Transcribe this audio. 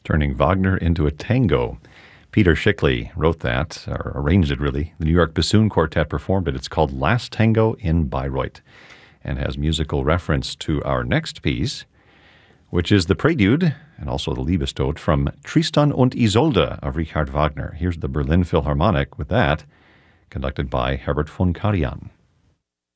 turning Wagner into a tango. Peter Schickli wrote that, or arranged it really. The New York Bassoon Quartet performed it. It's called Last Tango in Bayreuth and has musical reference to our next piece, which is the prelude and also the Liebestod from Tristan und Isolde of Richard Wagner. Here's the Berlin Philharmonic with that, conducted by Herbert von Karajan.